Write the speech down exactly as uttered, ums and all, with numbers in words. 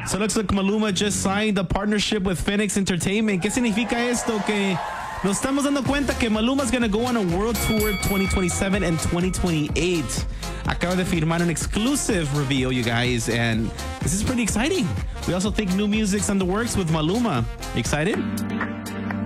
So it looks like Maluma just signed a partnership with Phoenix Entertainment. ¿Qué significa esto? Que nos estamos dando cuenta que Maluma's going to go on a world tour twenty twenty-seven and twenty twenty-eight. Acaba de firmar an exclusive reveal, you guys, and this is pretty exciting. We also think new music's on the works with Maluma. Excited?